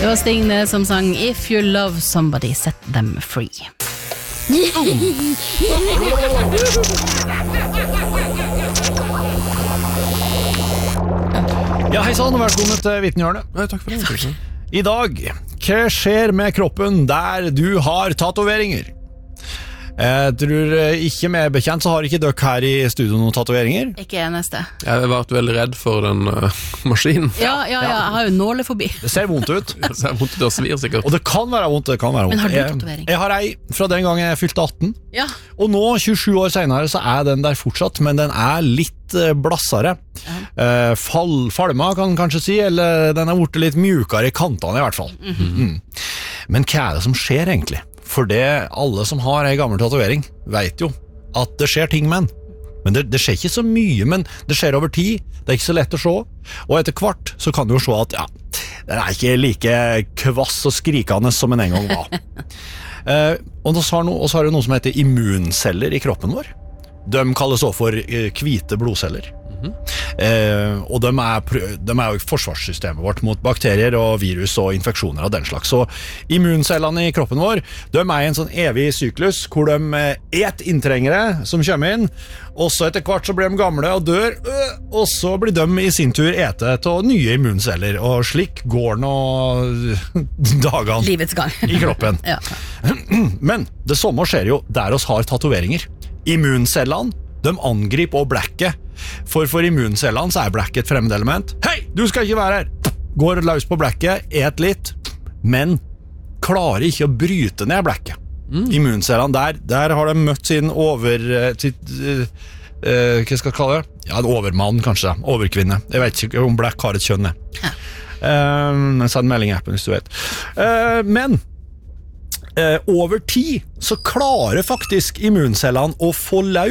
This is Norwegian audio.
Det var Sting som sang If you love somebody, set them free. Ja, hei sann, og velkommen til Vitenhjørnet. Takk for det. I dag, hva skjer med kroppen der du har tatoveringer? Jeg tror ikke med bekjent så har ikke dere her i studio noen tatoveringer. Ikke eneste. Jeg har vært veldig redd for den maskinen. Ja, jeg har jo nålefobi. Det ser vondt ut. Det ser vondt ut, det svir sikkert. Og det kan være vondt, Men har du tatovering? Jeg har ei fra den gangen jeg fylte 18. Ja. Og nå, 27 år senere, så er den der fortsatt, men den er litt blassere. Falma kan kanskje si, eller den er blitt litt mjukere i kantene i hvert fall. Men hva er det som skjer egentlig? For det alle som har en gammel tatovering vet jo at det skjer ting med den. Men det skjer ikke så mye, men det skjer over tid. Det er ikke så lett å se. Og etter hvert så kan du jo se at ja, den er ikke like kvass og skrikende som den en gang var. Og så har du noe som heter immunceller i kroppen vår. De kalles også for hvite blodceller. Og de er jo forsvarssystemet vårt mot bakterier og virus og infeksjoner og den slags. Så immuncellene i kroppen vår, de er i en sånn evig syklus hvor de et inntrengere som kommer inn, og så etter hvert så blir de gamle og dør, og så blir de i sin tur etet av nye immunceller, og slik går nå dagene Livets gang. I kroppen. Ja. Men det samme skjer jo der oss har tatoveringer. Immuncellene, de angriper og blekket. For immuncellene så er blekket et fremmed element. Hei, du skal ikke være her! Går løs på blekket, et litt, men klarer ikke å bryte ned blekket. Immuncellene der har de møtt sin hva skal jeg kalle det? Ja, en overmann kanskje, overkvinne. Jeg vet ikke om blekk har et kjønn. Send melding i appen hvis du vet. Men over tid så klarer faktisk immuncellene å få løs